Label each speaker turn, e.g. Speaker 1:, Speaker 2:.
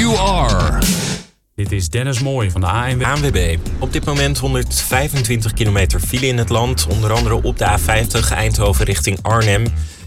Speaker 1: you are.
Speaker 2: Dit is Dennis Mooij van de
Speaker 3: ANWB. Op dit moment 125 kilometer file in het land. Onder andere op de A50 Eindhoven richting Arnhem.